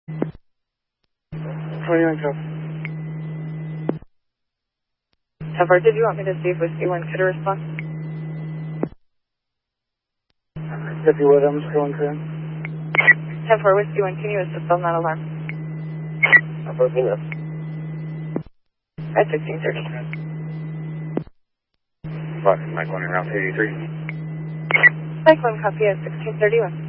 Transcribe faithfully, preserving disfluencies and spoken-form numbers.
twenty-nine Cup. ten four, did you want me to see if Whiskey one could respond? If you would, I'm just going clear. ten four, Whiskey one, can you assist on that alarm? I'm working up. At sixteen thirty. What, Mike one around eighty-three? Mike one, copy at sixteen thirty-one.